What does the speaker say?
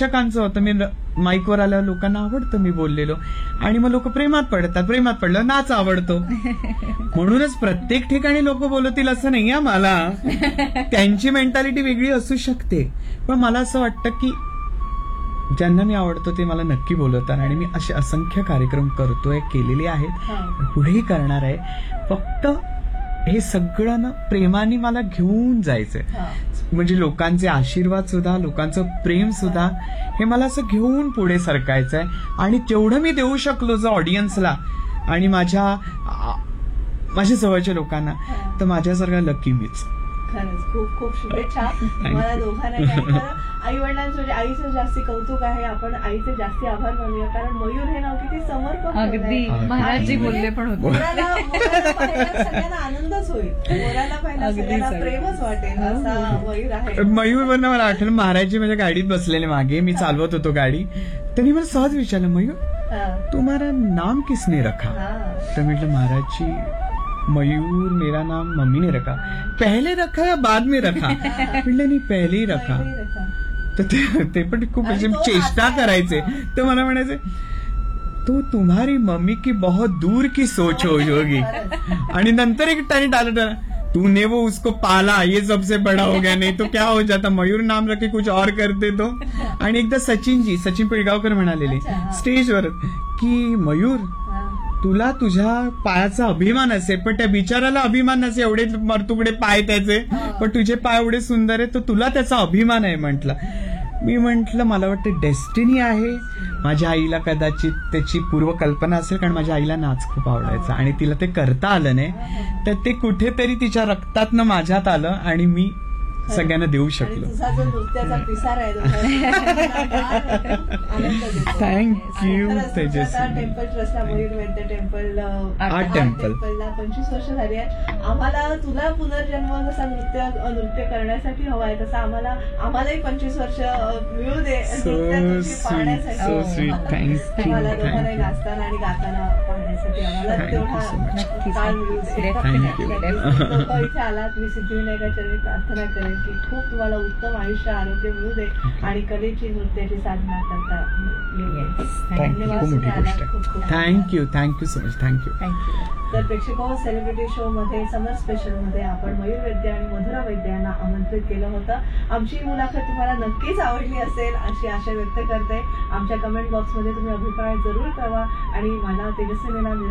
प्रेक्षकांचं होतं. मी माईकवर आल्यावर लोकांना आवडतं मी बोललेलो, आणि मग लोक प्रेमात पडतात. प्रेमात पडलं नाच आवडतो. म्हणूनच प्रत्येक ठिकाणी लोक बोलतील असं नाही मला. त्यांची मेंटॅलिटी वेगळी असू शकते, पण मला असं वाटतं की ज्यांना मी आवडतो ते मला नक्की बोलवतात, आणि मी असे असंख्य कार्यक्रम करतोय, केलेले आहेत, पुढेही करणार आहे. फक्त हे सगळं ना प्रेमाने मला घेऊन जायचंय. म्हणजे लोकांचे आशीर्वाद सुद्धा, लोकांचं प्रेम सुद्धा, हे मला असं घेऊन पुढे सरकायचंय. आणि जेवढं मी देऊ शकलो जो ऑडियन्सला आणि माझ्या जवळच्या लोकांना, तर माझ्यासारखा लकी मीच. खरंच खूप खूप शुभेच्छा मला दोघांना. आई वडिलांचं म्हणजे आईचं जास्ती कौतुक आहे. आपण आईचे जास्ती आभार मानूया, कारण मयूर हे नाव किती समर्पक. अगदी महाराजजी बोलले पण होते. मोराला पाहिलं सगळ्यांना आनंदच होईल, मोराला पाहिलं सगळ्यांना प्रेमच वाटेल, असा मयूर आहे. मयूर वरनं मला आठवलं, महाराजजी माझ्या गाडीत बसलेले मागे, मी चालवत होतो गाडी, त्यांनी मला सहज विचारलं, मयूर तुम्हारा नाम किसने रखा? तर म्हटलं, महाराजजी मयूर मेरा नाम मम्मी ने रखा. पहले रखा या बाद में रखा? म्हटलं नाही, पहले ही रखा. तर ते पण खूप चेष्टा करायचे. तर मला म्हणायचे, तो तुम्हारी मम्मी की बहुत दूर की सोच होगी. आणि नंतर एक टाणी टाळलं, तूने वो उसको पाला, ये सबसे बड़ा हो गया, नहीं तो क्या हो जाता, मयूर नाम रखे कुछ और करते तो. आणि एकदा सचिन पिळगावकर म्हणालेले स्टेजवर की, मयूर तुला तुझ्या पायाचा अभिमान असेल, पण त्या बिचाराला अभिमान नसे, एवढे मरतुकडे पाय त्याचे, पण तुझे पाय एवढे सुंदर आहे, तर तुला त्याचा अभिमान आहे. म्हटलं, मी म्हटलं मला वाटतं डेस्टिनी आहे. माझ्या आईला कदाचित त्याची पूर्वकल्पना असेल, कारण माझ्या आईला नाच खूप आवडायचा आणि तिला ते करता आलं नाही, तर ते कुठेतरी तिच्या रक्तातनं माझ्यात आलं आणि मी सगळ्यांना देऊ शकलो. तुझा जो नृत्याचा पिसार आहे थँक्यू तेजस्वी. टेम्पल ट्रस्टला मयूर वैद्य टेम्पल आर्ट टेम्पलला 25 वर्ष झाली आहेत. आम्हाला तुला पुनर्जन्म जसा नृत्य करण्यासाठी हवा आहे, तसा आम्हालाही 25 वर्ष मिळू दे पाहण्यासाठी. मला दोघांनाही नाचताना आणि गाताना पाहण्यासाठी आम्हाला तेवढा काळ मिळू दे. इथे आलात, मी सिद्धिविनायकाच्या प्रार्थना करेन की खूप तुम्हाला उत्तम आयुष्य, आरोग्य मिळू दे आणि कलेची, नृत्याची साधना करता थँक्यू सो मच. थँक्यू. तर प्रेक्षकांनो, सेलिब्रिटी शो मध्ये समर स्पेशल मध्ये आपण मयूर वैद्य आणि मधुरा वैद्य यांना आमंत्रित केलं होतं. आमची ही मुलाखत तुम्हाला नक्कीच आवडली असेल अशी आशा व्यक्त करते. आमच्या कमेंट बॉक्समध्ये तुम्ही अभिप्राय जरूर कळवा आणि मला तेजस्वी